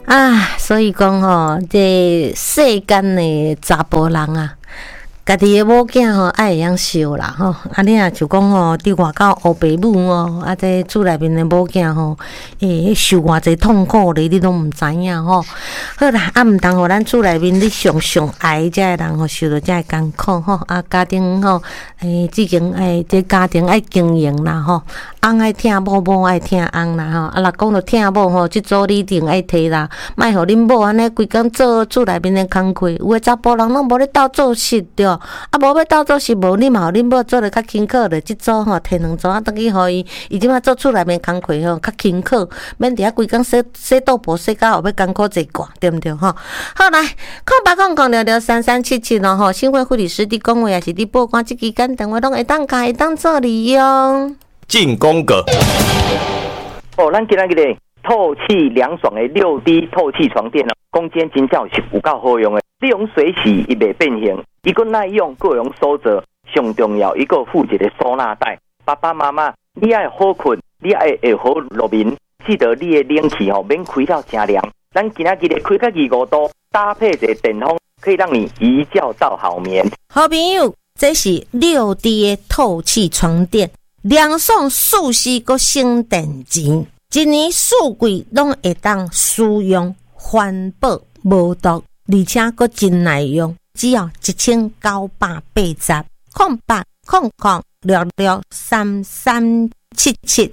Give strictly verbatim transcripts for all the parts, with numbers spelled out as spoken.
啊，所以讲吼，这世间的查甫人啊，家己的某囝吼爱会晓收啦吼。啊，你若就讲吼，伫外口黑爸母哦，啊，这厝内面的某囝吼，诶，受偌济痛苦咧，你拢毋知影吼。好啦，啊，毋通互咱厝内面你上上爱遮个人吼，受到遮个艰苦吼。啊，家庭吼，诶，之前诶，这家庭爱经营啦吼。翁爱听某，某爱听翁啦吼，啊，若讲到听某吼，即组你一定爱摕啦，莫互恁某安尼规工做厝内面的工课，有诶查甫人拢无咧斗做事着，啊，无要斗做事，无你嘛互恁某做得较轻巧咧，即组吼摕两组啊，等于互伊，伊即马做厝内面工课吼较轻巧，免伫遐规工洗洗豆腐洗到后要艰苦坐惯，对毋对吼？好来，空八空空六六三三七七咯吼，新会护理师伫讲话也是伫报关，即期间电话拢会当开，会当做利用。 进攻个哦，咱今仔日咧透气凉爽的六 D 透气床垫哦，空间真正是有够好用的。你用水洗伊袂变形，伊个耐用，个用收折，上重要伊个附一个收纳袋。爸爸妈妈，你爱好困，你爱会好入眠，记得你的冷气吼免开到真凉。咱今仔日咧开到二五度，搭配一个电风，可以让你一觉到好眠。 好朋友，这是六 D 的透气床垫。凉爽舒适个省电钱，一年四季拢会当使用，环保无毒，而且个真耐用，只要一千九百八十，空八空空六六三三七七。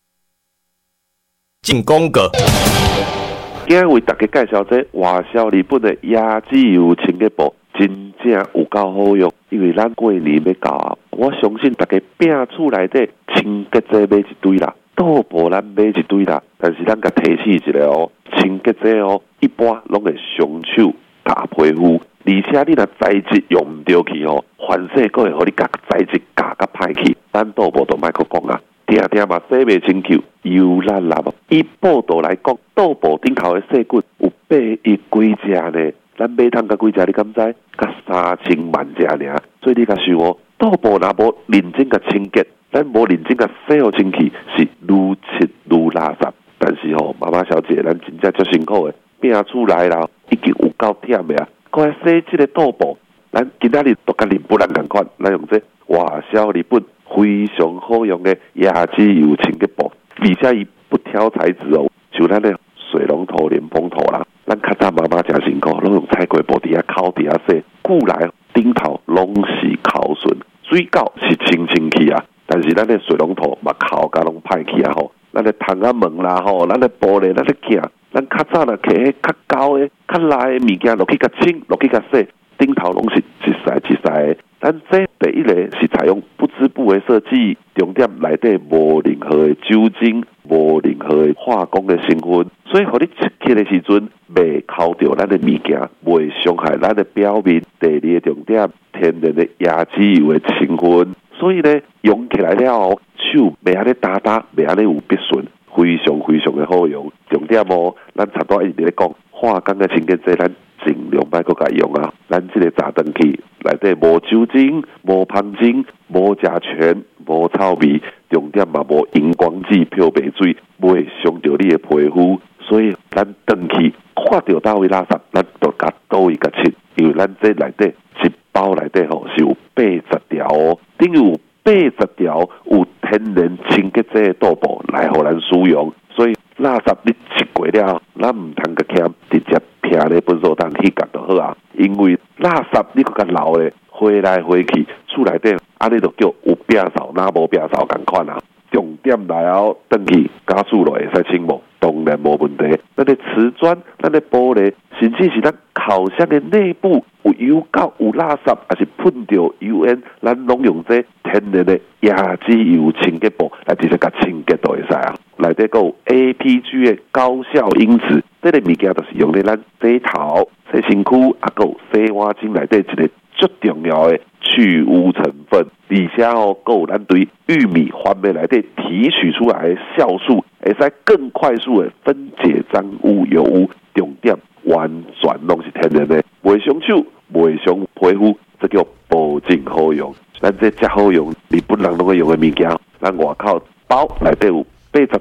进攻个。 今日为大家介绍这华销日本的椰子油清洁布，真正有够好用。因为咱过年要到啊，我相信大家拼厝内底清洁剂买一堆啦，倒布咱买一堆啦，但是咱甲提醒一下哦，清洁剂哦，一般拢会伤手、甲皮肤，而且你若材质用唔对去哦，反正佫会互你甲材质夹甲歹去，咱倒布都莫佫讲啊。定定嘛洗袂清气，油烂烂哦。以报道来讲，倒布顶头的细菌有八亿几只呢。咱买通甲几只，你敢知？甲三千万只尔。所以你甲想哦，倒布若无认真甲清洁，咱无认真甲洗好清气，是愈漆愈垃圾。但是吼、哦，妈妈小姐，咱真正足辛苦的，拼厝内啦，已经有够忝的啊。搁来洗即个倒布，咱今仔日都甲日本人共款，咱用这华销日本非常好用的椰子油清洁布，而且伊不挑材质哦，像咱的水龙头、莲蓬头啦。咱较早妈妈真辛苦，拢用菜瓜布底下烤底下洗，久来顶头拢是烤顺，水垢是清清气啊。但是咱的水龙头嘛烤甲拢歹去啊吼，咱的窗仔门啦吼，咱的玻璃，咱的镜，咱较早啦摕迄较高的、较赖的物件落去甲清，落去甲洗，顶头拢是一晒一晒的。咱这第一个是采用不织布的设计，重点内底无任何的酒精，无任何的化工的成分，所以互你出去的时阵，袂烤到咱的物件，袂伤害咱的表面。第二个重点，天然的椰子油的成分，所以呢，用起来了后，手袂安尼打打，袂安尼有笔顺，非常非常的好用。重点哦，咱差不多一直咧讲，化工的清洁剂，咱尽量莫搁甲用啊！咱这个炸灯器内底无酒精、无香精、无甲醛、无臭味，重点嘛无荧光剂、漂白水，袂伤到你的皮肤。所以咱灯器看到倒位垃圾，咱就甲倒位甲清，因为咱这内底一包内底吼是有八十条哦，等于有八十条有天然清洁剂的倒布来互咱使用。所以垃圾你吃过了，咱唔通甲欠直接撇咧本所当去夹就好啊。因为垃圾你搁甲留咧，回来回去，厝内底安尼就叫有摒扫，哪无摒扫共款啊。重点来后，转去加速落会使清无，当然无问题。咱的瓷砖、咱的玻璃，甚至是咱烤箱的内部有油垢、有垃圾，还是喷到油烟，咱拢用这天然的椰子油清洁布来直接甲清洁就会使啊。内底还有 A P G 的高效因子，这个物件就是用在咱洗头、洗身躯，啊，还有洗碗巾内底一个最重要的去污成分，而且哦，还有咱对玉米环面内底提取出来的酵素，会使更快速的分解脏污油污。重点完全拢是天然的，袂伤手，袂伤皮肤，这叫保证好用。咱这遮好用，日本人拢会用的物件，咱外口包内底有八十八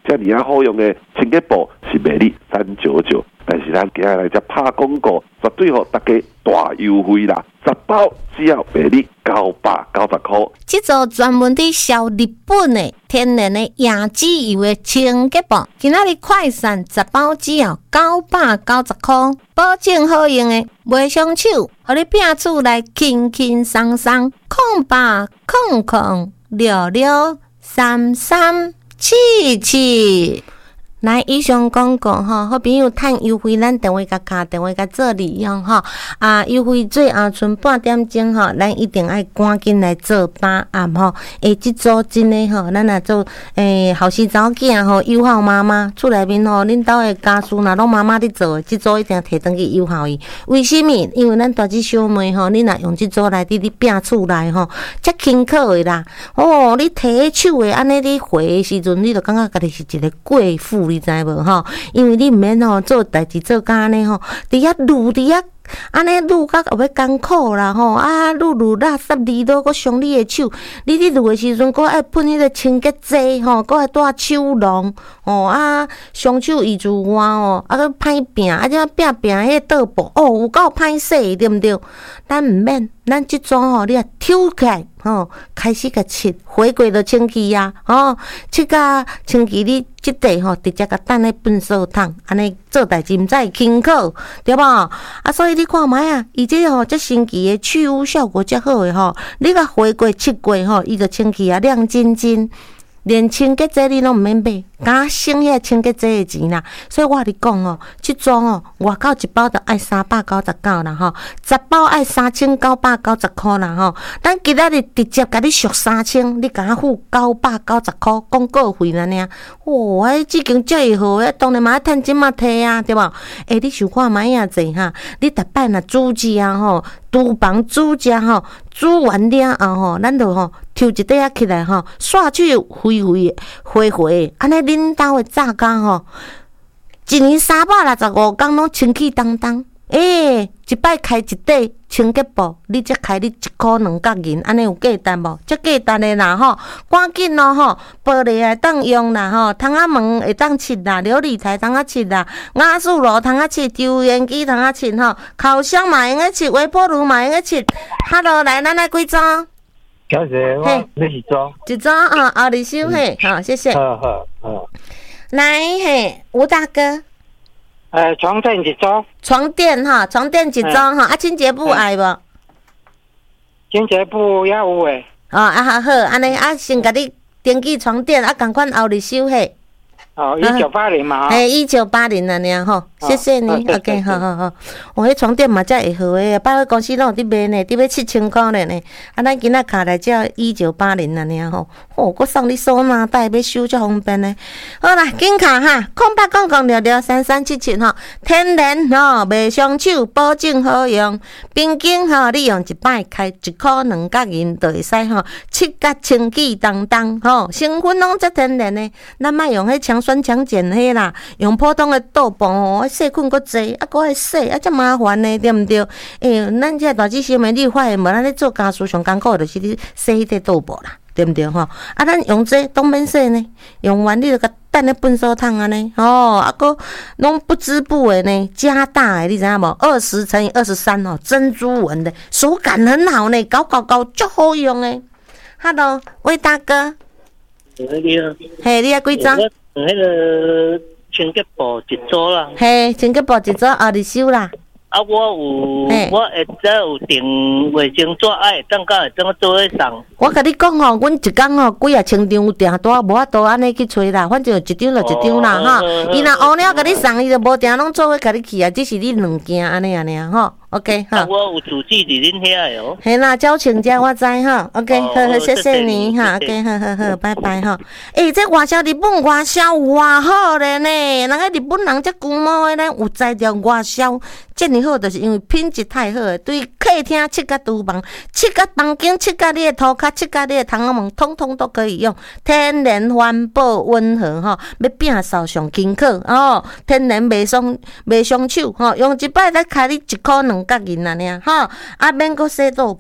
遮尔啊好用的清洁布是卖你三九九，但是咱今日来只拍广告，绝对互大家大优惠啦！十包只要卖你九百九十块。 这组专门伫销日本的天然的椰子油的清洁布，今仔日快闪十包只要九百九十块，保证好用的，袂伤手，互你摒厝内轻轻松松。空八空空六六三三七七。来，以上广告吼，好朋友趁优惠，咱电话甲卡电话甲做利用吼。啊，优惠最后剩半点钟吼，咱一定爱赶紧来做把握吼。诶，即组真诶吼，咱若做诶后生查某囝吼，友好妈妈厝内面吼，恁兜诶家事若拢妈妈伫做，即组一定摕转去友好伊。为什么？因为咱大姊小妹吼，你若用即组来伫你摒厝内吼，遮轻巧诶啦。哦，你摕起手诶，安尼你回诶时阵，你就感觉家己是一个贵妇。你知无吼？因为你毋免吼做代志做甲安尼吼，伫遐撸伫遐安尼撸甲后尾艰苦啦吼，啊撸撸垃圾离倒佫伤你诶手，你伫撸诶时阵佫爱喷迄个清洁剂吼，佫爱带手笼吼啊，伤手以自外哦，啊佫歹拼，啊只拼拼迄个倒布哦，有够歹势对毋对？咱毋免，咱即种吼，你啊抽起来吼，开始甲切，回归就清气啊，吼，切甲清气你。即块吼，直接甲等咧粪扫桶，安尼做代志毋知会轻巧，对无？啊，所以你看卖啊，伊这吼，这神奇诶去污效果遮好诶吼，你甲回过七过吼，伊就清气啊亮晶晶。连清洁剂你拢毋免买，敢省遐清洁剂诶钱啦。所以我甲你讲哦，即种哦，外口一包就爱三百九十九啦吼，十包爱三千九百九十块啦吼。咱今仔日直接甲你俗三千，你敢付九百九十块广告费啦呢？哦，迄之前遮会好诶，当然嘛爱趁钱嘛摕啊，对无？诶，你想看卖啊济哈？你逐摆若煮食吼，厨房煮食吼，煮完了后吼，咱就吼抽一块仔起来吼，刷去肥肥灰灰，安尼恁兜诶炸工吼，一年三百六十五工拢清气当当。诶、欸，一摆开一块清洁布，你则开你一箍两角银，安尼有价值无？则价值诶啦吼，赶紧咯吼，玻璃会当用啦吼，窗仔门会当切啦，琉璃台通仔切啦，雅士炉通仔切，抽烟机通仔切吼，烤箱嘛用个切，微波炉嘛用个切。Hello， 来，咱来几张？ 小姐，我你是装一张啊，后日收嘿，好，谢谢。 好好好。 来嘿，吴大哥。 呃，床垫一组， 床垫哈，床垫一张哈，啊，清洁布爱无？ 清洁布也有诶。 哦，啊好好，安尼啊，先甲你登记床垫，啊，共款后日收嘿。 哦，一九八零嘛。 哎，一九八零了呢吼，谢谢你 ，OK， 好好好。哦，迄床垫嘛才会好诶，百货公司拢有伫卖呢，伫要七千块咧呢。啊，咱今仔卡来只一九八零了呢吼，哦，我送你收纳袋要收遮方便呢。好啦，紧卡哈，空八空空六六三三七七吼，天然吼，袂伤手，保证好用。冰景吼，你用一摆开一箍两角银就会使吼，七甲清气当当吼，成分拢足天然诶，咱莫用迄强酸强碱迄啦，用普通诶豆腐吼，细菌佫济，啊佫爱洗，啊遮麻烦呢，对毋对？诶、欸，咱遮大姊小妹，你发现无？咱咧做家事上艰苦，就是你洗迄块豆腐啦，对毋对吼？啊，咱用这都免洗呢，用完你就甲等咧粪扫桶安尼，哦，啊佫拢不织布诶呢，加大诶，你知影无？二十乘以二十三哦，珍珠纹的，手感很好呢，搞搞搞，足好用诶。Hello， 魏大哥。 你好。 嘿，你啊几张？ 迄个清洁布一组啦。 嘿，清洁布一组后日收啦。 啊，我有，我会再有订卫生纸，啊，会当甲会当做伙送。 我甲你讲吼，阮一工吼几啊千张有订单，无法度安尼去找啦，反正一张就一张啦哈。伊若乌了甲你送，伊就无定拢做伙甲你去啊，只是你两件安尼安尼啊吼。OK 哈， 我有主机伫恁遐的哦。 嘿啦，交情家我知哈。OK， 好好，谢谢你哈。OK， 好好好，拜拜哈。诶，这外销日本外销偌好咧呢，人个日本人这规模的呢，有才调外销这么好，就是因为品质太好，对客厅、七甲厨房、七甲房间、七甲你的涂骹、七甲你的窗仔门，通通都可以用。天然、环保、温和哈，要摒扫上轻巧哦。天然袂伤袂伤手吼，用一摆来开你一箍两。两角银啊，尔吼，啊免阁洗豆腐啊，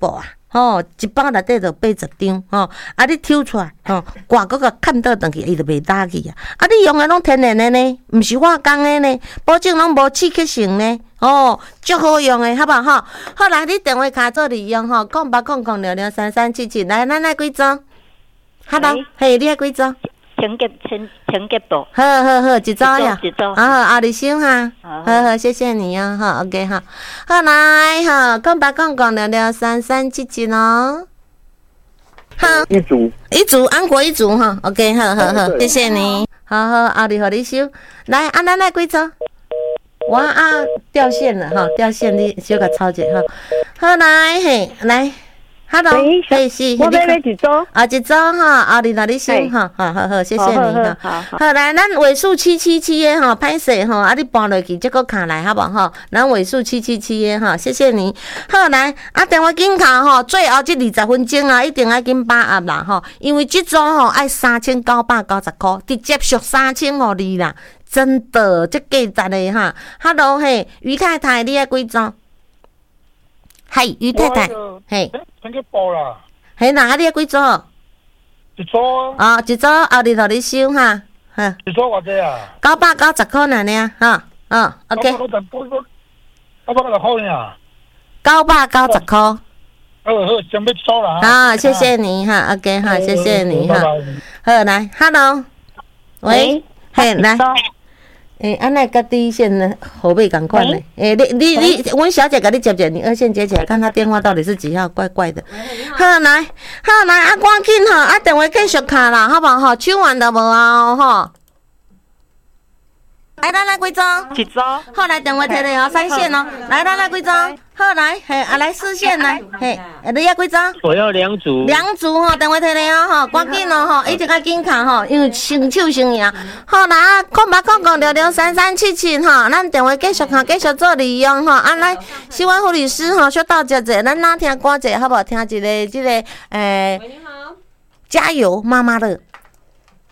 吼，一包内底就八十张，吼，啊，你抽出来，吼，挂嗰个看倒转去，伊就袂打去啊。啊，你用的拢天然的呢，毋是化工的呢，保证拢无刺激性呢，哦，足好用的，好不好？吼，好来，你电话卡做利用吼，空八空空六六三三七七，来，咱来几张？好的，嘿，你爱几张？ 请给请请给多， 好好好，一招呀， 一招， 好好，阿里兄哈，好好，谢谢你哦，好 ，OK 哈，好来哈，空白空空六六三三七七哦，好， 一组一组安国一组哈 ，OK， 好好好，谢谢你，好好，阿里和你修，来，啊，咱来几招？哇啊，掉线了哈，掉线你小个抄一下哈，好来嘿，来。Hello， 嘿是， 我买买一组， 啊一组哈，后日来你先哈，好好好，谢谢你哈，好，好来，咱尾数七七七的哈，歹势哈，啊你搬落去，这个卡来好不好哈？咱尾数七七七的哈，谢谢你。好来，啊电话紧卡吼，最后这二十分钟啊，一定要紧把握啦吼，因为这组吼爱三千九百九十块，直接续三千互你啦，真的，这价值的哈。Hello 嘿，于太太，你爱几组？嘿，于太太，嘿。 先去报啦。 嘿，哪里几组？ 一组。 哦，一组后日互你收哈，哈。 一组偌济啊？ 九百九十块尔呢，哈，哦 ，OK。 九百九十，九百九十块呀。 九百九十块。 好好，先要收啦。 好，谢谢你哈 ，OK 哈，谢谢你哈。好，来 ，Hello， 喂，嘿，来。诶，安尼甲第一线的后背共款嘞。诶，你你你，阮小姐甲你接接，你二线接起来，看她电话到底是几号，怪怪的。好来，好来，啊，赶紧吼，啊，电话继续卡啦，好不好？吼，唱完就无啊，吼。来，咱来几张？ 一组。 好，来电话摕来哦，三线哦。来，咱来几张？好来，嘿，啊来四线来，嘿，你要几张？ 我要两组。 两组吼，电话摕来哦，吼，赶紧哦，吼，一直较紧卡吼，因为先手先赢。好来啊，空八空空六六三三七七吼，咱电话继续卡，继续做利用吼。啊来，希望护理师吼，小到这者，咱哪听歌者好不好？听一个这个诶，加油妈妈的。